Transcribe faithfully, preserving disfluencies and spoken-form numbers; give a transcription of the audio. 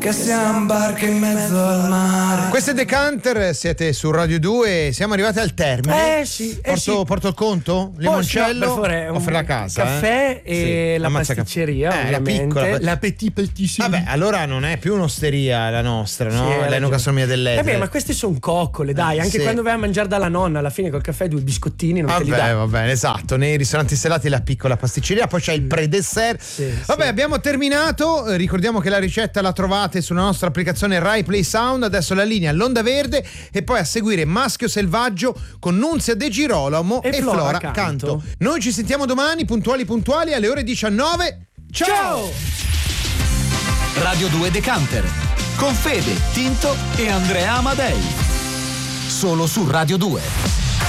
che siamo barche in mezzo al mare. Questo è Decanter, siete su Radio due, siamo arrivati al termine. Eh sì, eh porto, sì. porto il conto? Limoncello? Oh, sì, no, offre la casa. Caffè eh? e sì, la pasticceria, eh, la piccola. la petit petitissima. Vabbè, allora non è più un'osteria la nostra, no? Sì, L'enogastronomia dell'Etere. Vabbè, ma queste sono coccole, dai, anche sì. quando vai a mangiare dalla nonna, alla fine col caffè due biscottini non Vabbè, te li dà. va bene, esatto. Nei ristoranti stellati la piccola pasticceria, poi c'è il pre-dessert. Sì, Vabbè, sì. abbiamo terminato. Eh, Ricordiamo che la ricetta la trovate sulla nostra applicazione Rai Play Sound. Adesso la linea all'Onda Verde e poi a seguire Maschio Selvaggio con Nunzia De Girolamo E e, Flora Flora Canto. Canto. Noi ci sentiamo domani puntuali puntuali alle ore diciannove. Ciao! Ciao! Radio due Decanter con Fede, Tinto e Andrea Amadei. Solo su Radio due.